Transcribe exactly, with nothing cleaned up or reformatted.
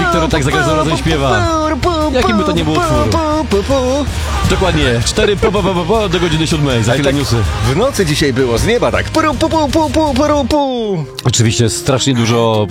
który tak za każdym razem śpiewa. Jakim by to nie było utwór. Dokładnie, cztery po, po, po, po, po do godziny siódmej, za chwilę tak newsy. w nocy dzisiaj było, z nieba tak. Puru, pu, pu, pu, pu, puru, pu. Oczywiście strasznie dużo